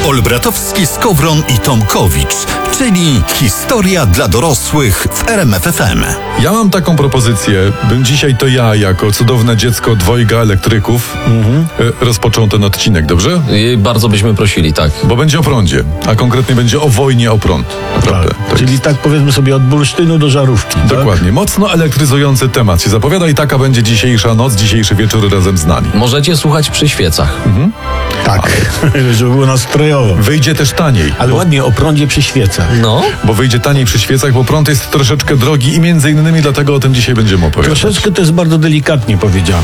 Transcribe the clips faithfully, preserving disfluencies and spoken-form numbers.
Olbratowski, Skowron i Tomkowicz, czyli historia dla dorosłych w R M F F M. Ja mam taką propozycję, bym dzisiaj to ja, jako cudowne dziecko dwojga elektryków, mhm. rozpoczął ten odcinek, dobrze? I bardzo byśmy prosili, tak. Bo będzie o prądzie, a konkretnie będzie o wojnie o prąd. Naprawdę. Tak. Tak. Czyli tak powiedzmy sobie od bursztynu do żarówki. Dokładnie. Tak? Mocno elektryzujący temat się zapowiada i taka będzie dzisiejsza noc, dzisiejszy wieczór razem z nami. Możecie słuchać przy świecach. Mhm. Tak, ale... żeby było nastrojowo. Wyjdzie też taniej. Ale bo... ładnie o prądzie przy świecach. No. Bo wyjdzie taniej przy świecach, bo prąd jest troszeczkę drogi i między innymi dlatego o tym dzisiaj będziemy opowiadać. Troszeczkę to jest bardzo delikatnie powiedziane.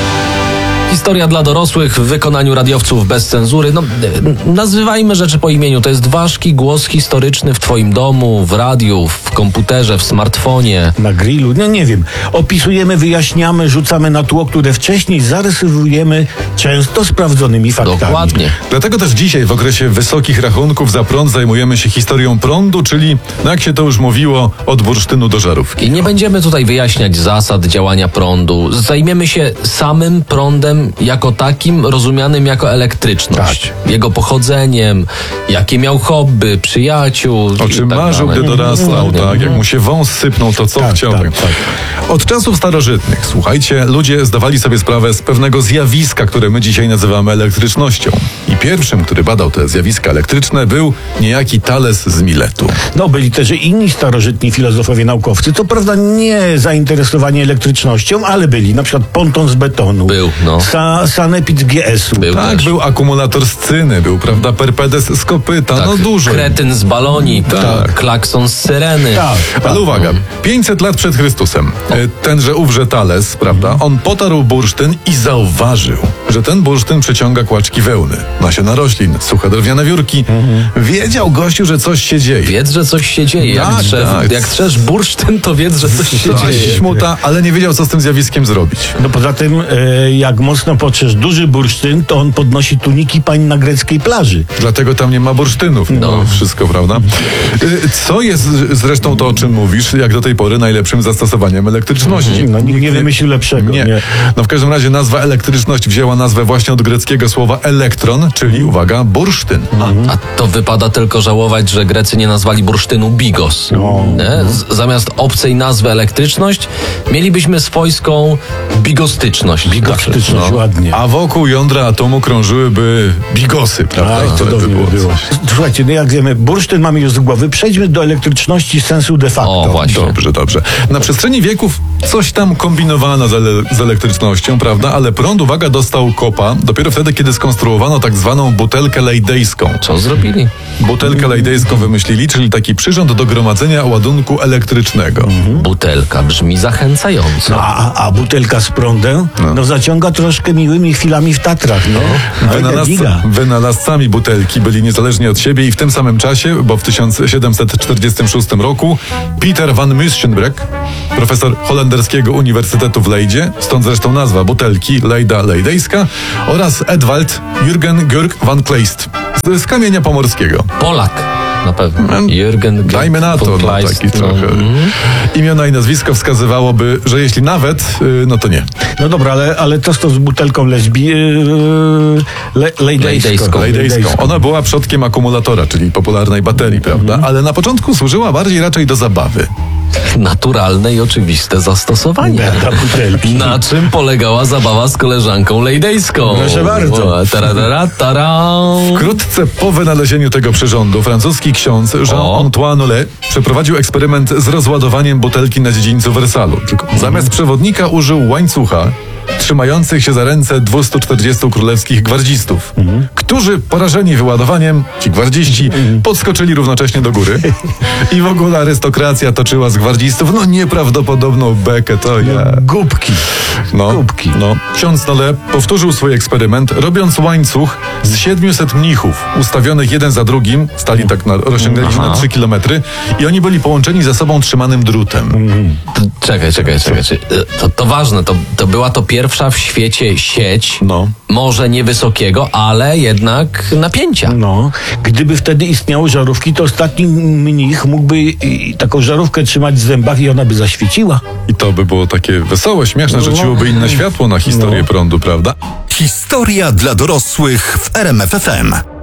Historia dla dorosłych w wykonaniu radiowców bez cenzury. No, nazywajmy rzeczy po imieniu. To jest ważki głos historyczny w twoim domu, w radiu, w komputerze, w smartfonie. Na grillu, no nie wiem. Opisujemy, wyjaśniamy, rzucamy na tło, które wcześniej zarysowujemy często sprawdzonymi faktami. Dokładnie. Dlatego też dzisiaj w okresie wysokich rachunków za prąd zajmujemy się historią prądu, czyli, no jak się to już mówiło, od bursztynu do żarówki. I nie będziemy tutaj wyjaśniać zasad działania prądu. Zajmiemy się samym prądem jako takim, rozumianym jako elektryczność. Tak. Jego pochodzeniem, jakie miał hobby, przyjaciół. O czym tak marzył, dalej. Gdy dorastał, tak, tak. Jak mu się wąs sypnął, to co tak, chciał. Tak, tak. tak. Od czasów starożytnych, słuchajcie, ludzie zdawali sobie sprawę z pewnego zjawiska, które my dzisiaj nazywamy elektrycznością. I pierwszym, który badał te zjawiska elektryczne, był niejaki Thales z Miletu. No, byli też inni starożytni filozofowie, naukowcy. Co prawda nie zainteresowani elektrycznością, ale byli. Na przykład Ponton z betonu. Był, no. Sa, sanepid z G S u. Był tak, też. był akumulator z cyny, był, prawda, Perpedes z kopyta, tak, no dużo. Kretyn z baloni, tak. klakson z syreny. Tak, tak. Ale uwaga, pięćset lat przed Chrystusem, tenże ówże Thales, prawda, on potarł bursztyn i zauważył, że ten bursztyn przyciąga kłaczki wełny, nasiona roślin, suche drewniane wiórki. Mhm. Wiedział gościu, że coś się dzieje. Wiedz, że coś się dzieje. Jak, tak, drzew, tak. jak trzesz bursztyn, to wiedz, że coś się coś dzieje. Śmuta, ale nie wiedział, co z tym zjawiskiem zrobić. No poza tym, e, jak mocno potrzesz duży bursztyn, to on podnosi tuniki pań na greckiej plaży. Dlatego tam nie ma bursztynów. No, no wszystko, prawda? Co jest zresztą to, o czym mówisz, jak do tej pory najlepszym zastosowaniem elektryczności? No nikt nie wymyślił lepszego. Nie. nie. No w każdym razie nazwa elektryczność wzięła nazwę właśnie od greckiego słowa elektron, czyli, uwaga, bursztyn. A, a to wypada tylko żałować, że Grecy nie nazwali bursztynu bigos. No. Nie? Z, zamiast obcej nazwy elektryczność mielibyśmy swojską bigostyczność. Bigostyczność, no. Ładnie. A wokół jądra atomu krążyłyby bigosy, prawda? Aj, to dobrze by było. Słuchajcie, no jak wiemy, bursztyn mamy już z głowy, przejdźmy do elektryczności sensu de facto. O, właśnie. Dobrze, dobrze. Na przestrzeni wieków coś tam kombinowano z, ele- z elektrycznością, prawda? Ale prąd, uwaga, dostał kopa dopiero wtedy, kiedy skonstruowano tak zwaną butelkę lejdejską. Co zrobili? Butelkę lejdejską wymyślili, czyli taki przyrząd do gromadzenia ładunku elektrycznego. Mhm. Butelka brzmi zachęcająco. No, a, a butelka z prądem, no. no zaciąga troszkę miłymi chwilami w Tatrach, no. no Wynalazca, wynalazcami butelki byli niezależnie od siebie i w tym samym czasie, bo w tysiąc siedemset czterdziestym szóstym roku Peter van Musschenbroek, profesor holenderskiego Uniwersytetu w Lejdzie, stąd zresztą nazwa butelki Lejda lejdejska, oraz Edwald Jürgen Georg van Kleist z, z kamienia pomorskiego. Polak. Na pewno. Jürgen Dajmy na to, no, taki trochę. No. Mm. Imiona i nazwisko wskazywałoby, że jeśli nawet, yy, no to nie. No dobra, ale, ale to z tą z butelką lesbi... Yy, le, lejdejską. lejdejską. Ona była przodkiem akumulatora, czyli popularnej baterii, prawda? Mm. Ale na początku służyła bardziej raczej do zabawy. Naturalne i oczywiste zastosowanie. Na butelki. Na czym polegała zabawa z koleżanką lejdejską? Proszę bardzo. Taradara, tara. Wkrótce po wynalezieniu tego przyrządu francuski ksiądz Jean-Antoine Nollet przeprowadził eksperyment z rozładowaniem butelki na dziedzińcu Wersalu. Tylko zamiast przewodnika użył łańcucha trzymających się za ręce dwustu czterdziestu królewskich gwardzistów, mhm. którzy porażeni wyładowaniem, ci gwardziści, mhm. podskoczyli równocześnie do góry i w ogóle arystokracja toczyła z gwardzistów no nieprawdopodobną bekę, to ja... No, głupki. No, Głupki. no. Ksiądz Nollet powtórzył swój eksperyment, robiąc łańcuch z siedmiuset mnichów ustawionych jeden za drugim, stali tak na, rozciągnęli się na trzy kilometry i oni byli połączeni ze sobą trzymanym drutem. Mhm. Czekaj, czekaj, czekaj. To, to ważne, to, to była to pierwsza w świecie sieć, no. może niewysokiego, ale jednak napięcia. No, gdyby wtedy istniały żarówki, to ostatni mnich mógłby taką żarówkę trzymać w zębach i ona by zaświeciła. I to by było takie wesołe, śmieszne, że rzuciłoby inne światło na historię no. prądu, prawda? Historia dla dorosłych w R M F F M.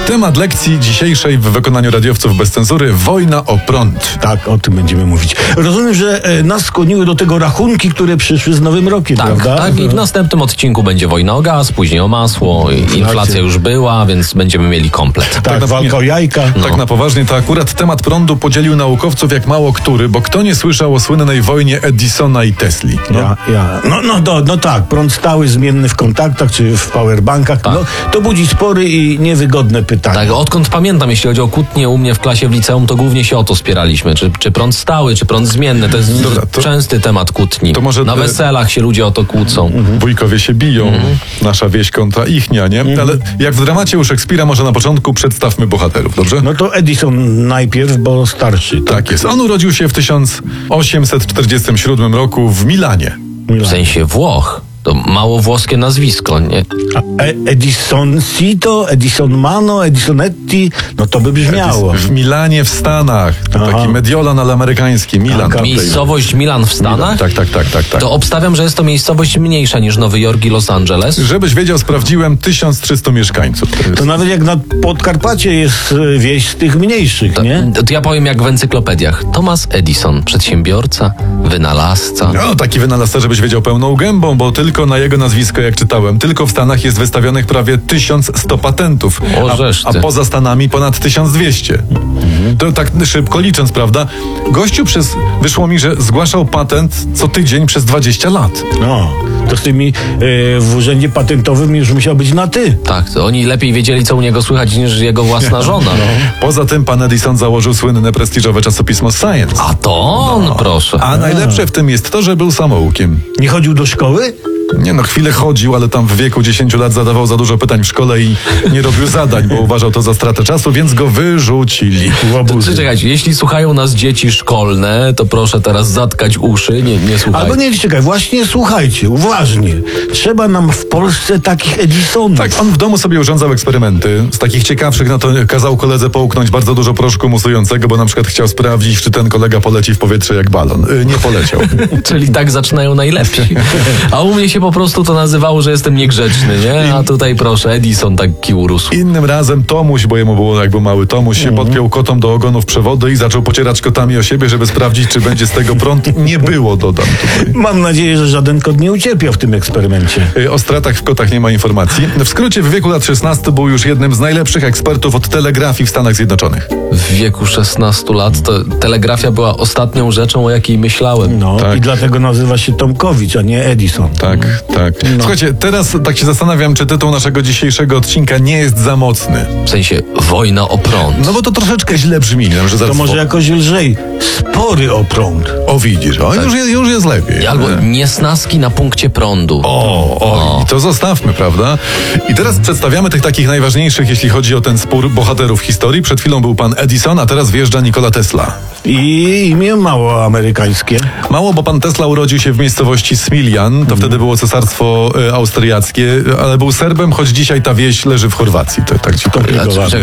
Temat lekcji dzisiejszej w wykonaniu radiowców bez cenzury: wojna o prąd. Tak, o tym będziemy mówić. Rozumiem, że e, nas skłoniły do tego rachunki, które przyszły z Nowym Rokiem, Tak, prawda? tak. I w następnym odcinku będzie wojna o gaz, później o masło. i Inflacja już była, więc będziemy mieli komplet. Tak, Tak na- walka o jajka. Tak na poważnie, to akurat temat prądu podzielił naukowców jak mało który, bo kto nie słyszał o słynnej wojnie Edisona i Tesli? No. Ja, ja. No, no, no, no tak, prąd stały, zmienny w kontaktach czy w powerbankach, no, to budzi spory i niewygodne pytania. Tak, odkąd pamiętam, jeśli chodzi o kłótnie u mnie w klasie w liceum, to głównie się o to spieraliśmy. Czy, czy prąd stały, czy prąd zmienny. To jest Dobra, to- częsty temat kłótni. to może Na te- weselach się ludzie o to kłócą. Wujkowie się biją, nasza wieś kontra ichnia, nie? Ale jak w dramacie u Szekspira, może na początku przedstawmy bohaterów, dobrze? No to Edison najpierw, bo starszy. Tak jest. On urodził się w tysiąc osiemset czterdziestym siódmym roku w Milanie. W sensie Włoch. To mało włoskie nazwisko, nie? A e- Edison Cito, Edison Mano, Edisonetti, no to by brzmiało. W Milanie w Stanach. To Aha. taki Mediolan, ale amerykański. Milan. Taka- Miejscowość Milan w Stanach? Tak, tak, tak, tak, tak. To obstawiam, że jest to miejscowość mniejsza niż Nowy Jork i Los Angeles. Żebyś wiedział, sprawdziłem tysiąc trzysta mieszkańców. To jest- To nawet jak na Podkarpacie jest e, wieś z tych mniejszych, To, nie? to ja powiem jak w encyklopediach. Thomas Edison, przedsiębiorca, wynalazca. No, taki wynalazca, żebyś wiedział pełną gębą, bo tylko na jego nazwisko, jak czytałem, tylko w Stanach jest wystawionych prawie tysiąc sto patentów, O, a, żeż a ty. poza Stanami ponad tysiąc dwieście. To tak szybko licząc, prawda? Gościu przez, wyszło mi, że zgłaszał patent co tydzień przez dwadzieścia lat. No, to z tymi e, w urzędzie patentowym już musiał być na ty. Tak, to oni lepiej wiedzieli, co u niego słychać, niż jego własna żona. Poza tym pan Edison założył słynne prestiżowe czasopismo Science. A to on, proszę. A najlepsze w tym jest to, że był samoukiem. Nie chodził do szkoły? Nie no, chwilę chodził, ale tam w wieku dziesięciu lat zadawał za dużo pytań w szkole i nie robił zadań, bo uważał to za stratę czasu, więc go wyrzucili. Czy, czekajcie, jeśli słuchają nas dzieci szkolne, to proszę teraz zatkać uszy, nie, nie słuchajcie. Albo nie, czekaj, właśnie słuchajcie, uważnie. Trzeba nam w Polsce takich Edisonów. Tak, on w domu sobie urządzał eksperymenty. Z takich ciekawszych, no to kazał koledze połknąć bardzo dużo proszku musującego, bo na przykład chciał sprawdzić, czy ten kolega poleci w powietrze jak balon. Y, nie poleciał. Czyli tak zaczynają najlepsi. A u mnie się po prostu to nazywało, że jestem niegrzeczny, nie? A tutaj proszę, Edison taki urósł. Innym razem Tomuś, bo jemu było jakby mały Tomuś, się podpiął kotom do ogonów przewody i zaczął pocierać kotami o siebie, żeby sprawdzić, czy będzie z tego prąd. Nie było, dodam tutaj. Mam nadzieję, że żaden kot nie ucierpiał w tym eksperymencie. Y, O stratach w kotach nie ma informacji. W skrócie, w wieku lat szesnastu był już jednym z najlepszych ekspertów od telegrafii w Stanach Zjednoczonych. W wieku szesnastu lat to telegrafia była ostatnią rzeczą, o jakiej myślałem. No Tak. i dlatego nazywa się Tomkowicz, a nie Edison. Tak, tak. Słuchajcie, teraz tak się zastanawiam, czy tytuł naszego dzisiejszego odcinka nie jest za mocny. W sensie wojna o prąd. No bo to troszeczkę źle brzmi, nie? Że To zaraz może jakoś lżej. Spory o prąd. O, widzisz, o, już, jest, już jest lepiej. Albo niesnaski na punkcie prądu. O, o, i to zostawmy, prawda? I teraz przedstawiamy tych takich najważniejszych, jeśli chodzi o ten spór, bohaterów historii. Przed chwilą był pan Edison, a teraz wjeżdża Nikola Tesla. I imię mało amerykańskie. Mało, bo pan Tesla urodził się w miejscowości Smiljan, to wtedy było cesarstwo e, austriackie, ale był Serbem, choć dzisiaj ta wieś leży w Chorwacji. To tak ci powiem. A, Skomplikowane. czekaj,